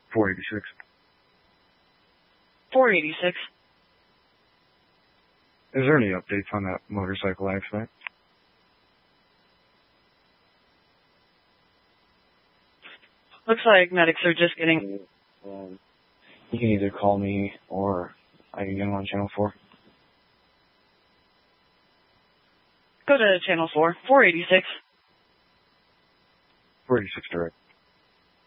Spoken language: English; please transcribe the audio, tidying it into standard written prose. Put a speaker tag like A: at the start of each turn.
A: 486.
B: 486.
A: Is there any updates on that motorcycle accident?
B: Looks like medics are just getting...
C: You can either call me or I can get him on channel 4.
B: Go to channel 4. 486.
A: 486 direct.